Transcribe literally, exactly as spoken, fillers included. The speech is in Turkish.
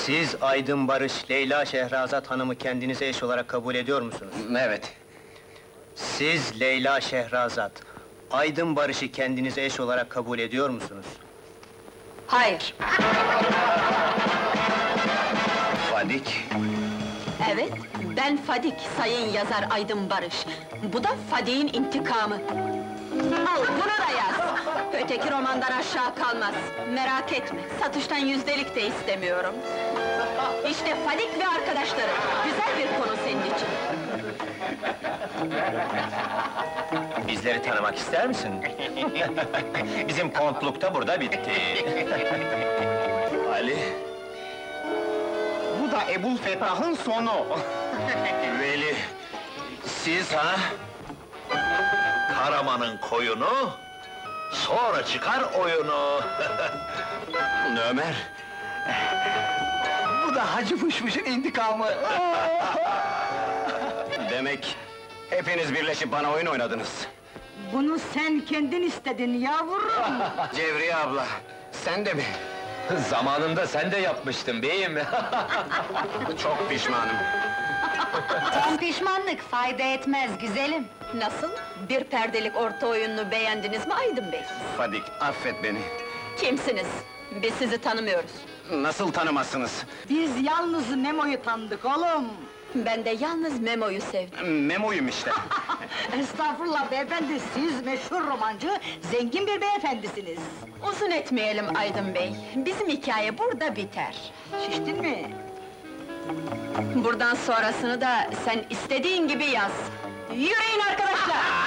Siz Aydın Barış, Leyla Şehrazat Hanım'ı kendinize eş olarak kabul ediyor musunuz? Evet. Siz Leyla Şehrazat, Aydın Barış'ı kendinize eş olarak kabul ediyor musunuz? Hayır. Fadik. Evet, ben Fadik, sayın yazar Aydın Barış. Bu da Fadik'in intikamı. Al, bunu da yaz! Öteki romandan aşağı kalmaz. Merak etme, satıştan yüzdelik de istemiyorum. İşte Fadik ve arkadaşları, güzel bir konu senin için. Bizleri tanımak ister misin? Bizim kontluk da burada bitti. Ali. Bu da Ebul Fetah'ın sonu. Veli. Siz ha? Karaman'ın koyunu, sonra çıkar oyunu. Ömer. Bu da Hacı Fışfış'ın intikamı. Demek hepiniz birleşip bana oyun oynadınız. Bunu sen kendin istedin yavrum! Cevriye abla, sen de mi? Zamanında sen de yapmıştın beyim. Çok pişmanım. Tam pişmanlık fayda etmez güzelim! Nasıl? Bir perdelik orta oyununu beğendiniz mi Aydın Bey? Fadik, affet beni. Kimsiniz? Biz sizi tanımıyoruz. Nasıl tanımazsınız? Biz yalnız Memo'yu tanıdık oğlum! Ben de yalnız Memo'yu sevdim. Memo'yum işte. Estağfurullah beyefendi, siz meşhur romancı, zengin bir beyefendisiniz! Uzun etmeyelim Aydın Bey, bizim hikaye burada biter. Şiştin mi? Buradan sonrasını da sen istediğin gibi yaz. Yürüyün arkadaşlar!